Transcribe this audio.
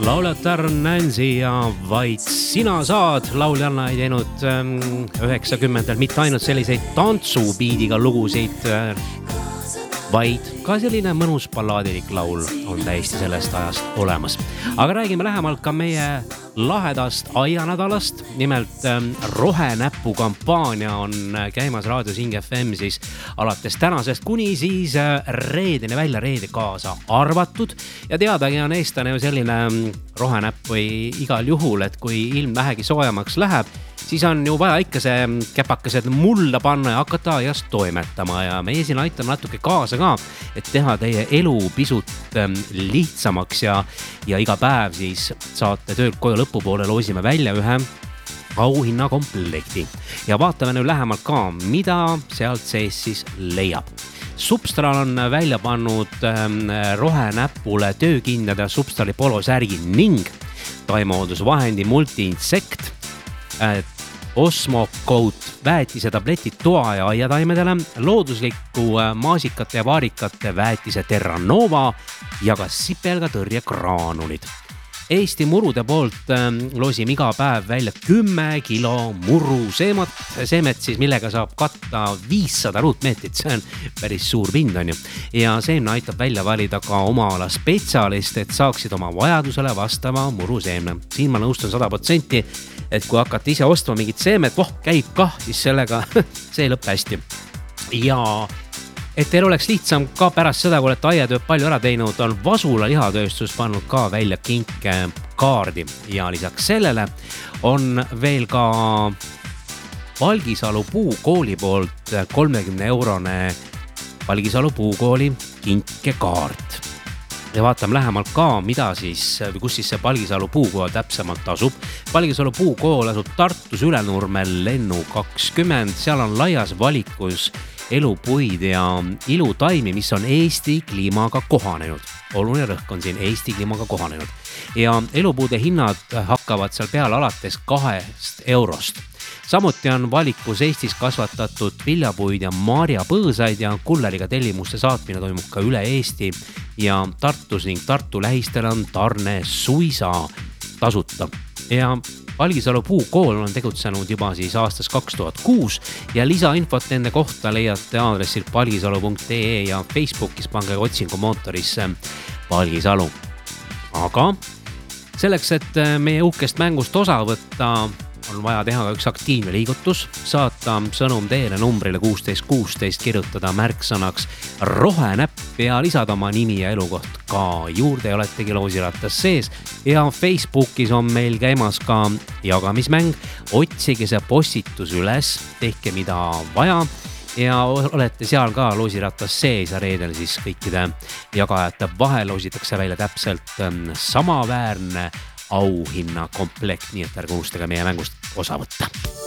Lauljatar Nancy ja vaid sina saad. Lauljanna ei teinud 90-ndal mitte ainult selliseid tantsubiidiga lugusid, vaid ka selline mõnus ballaadilik laul on täiesti sellest ajast olemas. Aga räägime lähemalt ka meie lahedast aianädalast. Nimelt rohenäppu kampaania on käimas raadios Hing FM siis alates tänasest kuni siis reedeni välja, reede kaasa arvatud. Ja teadagi on eestlane ju selline rohenäpp või igal juhul, et kui ilm vähegi soojamaks läheb, siis on ju vaja ikka see käpakesed mulla panna ja hakata aias toimetama. Ja meie siin aitame natuke kaasa ka, et teha teie elu pisut lihtsamaks ja iga päev siis saate töölt koju lõpupoole loosime välja ühe auhinnakomplekti. Ja vaatame nüüd lähemalt ka, mida sealt sees siis leiab. Substral on välja pannud rohenäpule töökindade Substrali polosärgi ning taimehooldusvahendi multi-insekt Osmocoat väetise tabletid toa- ja aiataimedele, looduslikku maasikate ja vaarikate väetise Terranova ja ka sipelga tõrjekraanulid. Eesti murude poolt loosime iga päev välja 10 kilo murru seemet siis, millega saab katta 500 ruutmeetrit. See on päris suur pind on ju. Ja seemne aitab välja valida ka oma ala spetsialist, et saaksid oma vajadusele vastava muru seemne. Siin ma nõustun 100%, et kui hakkate ise ostma mingit seemet, käib kah, siis sellega see ei lõppe hästi. Ja et teil oleks lihtsam ka pärast seda, kui olete aiatööd palju ära teinud, on Vasula lihatööstus pannud ka välja kinkekaardi ja lisaks sellele on veel ka Valgisalu puukooli poolt 30-eurone Valgisalu puukooli kinkekaart. Ja vaatame lähemalt ka, mida siis, kus siis see Valgisalu puukool täpsemalt asub. Valgisalu puukool asub Tartus Ülenurmel lennu 20. Seal on laias valikus elupuid ja ilutaimi, mis on Eesti kliimaga kohanenud. Oluline rõhk on siin Eesti kliimaga kohanenud. Ja elupuude hinnad hakkavad seal peal alates 2 eurost. Samuti on valikus Eestis kasvatatud viljapuid ja marjapõõsaid ja kulleriga tellimuste saatmine toimub ka üle Eesti ja Tartus ning Tartu lähistel on tarne suisa tasuta. Ja Valgisalu puukool on tegutsenud juba siis aastas 2006 ja lisainfot nende kohta leiate aadressil valgisalu.ee ja Facebookis pange otsingumootorisse Valgisalu. Aga selleks, et meie uhkest mängust osa võtta, on vaja teha ka üks aktiivne liigutus, saata sõnum teele numbrile 1616, kirjutada märksõnaks rohenäpp ja lisada oma nimi ja elukoht ka juurde ja oletegi loosirattas sees. Ja Facebookis on meil käimas ka jagamismäng, otsige see postitus üles, tehke mida vaja ja olete seal ka loosirattas sees ja reedel siis kõikide jagajate vahel loositakse välja täpselt samaväärne auhinna komplekt, nii et ärge unustage meie mängust osa võtta.